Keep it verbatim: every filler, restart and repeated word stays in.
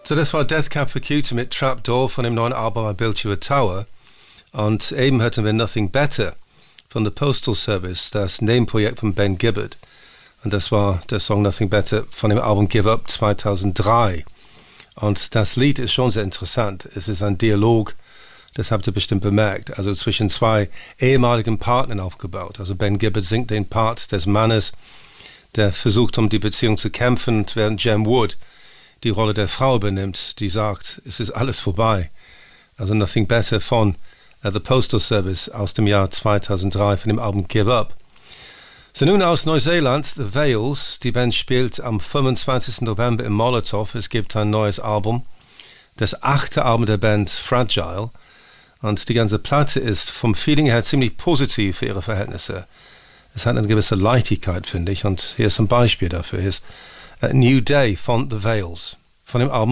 So, das war Death Cab for Cutie mit Trapdoor von dem neuen Album I Built You a Tower. Und eben hörten wir Nothing Better von The Postal Service, das Nebenprojekt von Ben Gibbard. Und das war der Song Nothing Better von dem Album Give Up zweitausenddrei. Und das Lied ist schon sehr interessant. Es ist ein Dialog, das habt ihr bestimmt bemerkt, also zwischen zwei ehemaligen Partnern aufgebaut. Also Ben Gibbard singt den Part des Mannes, der versucht, um die Beziehung zu kämpfen, während Jem Wood die Rolle der Frau übernimmt, die sagt, es ist alles vorbei. Also Nothing Better von uh, The Postal Service aus dem Jahr zweitausenddrei von dem Album Give Up. So, nun aus Neuseeland, The Vales. Die Band spielt am fünfundzwanzigsten November im Molotow. Es gibt ein neues Album, das achte Album der Band Fragile. Und die ganze Platte ist vom Feeling her ziemlich positiv für ihre Verhältnisse. Es hat eine gewisse Leichtigkeit, finde ich. Und hier ist ein Beispiel dafür. Hier ist A New Day von The Vales, von dem Album